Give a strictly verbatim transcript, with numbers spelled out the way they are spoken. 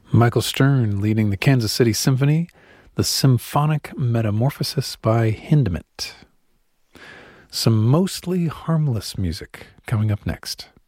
Michael Stern leading the Kansas City Symphony, the Symphonic Metamorphosis by Hindemith. Some mostly harmless music coming up next.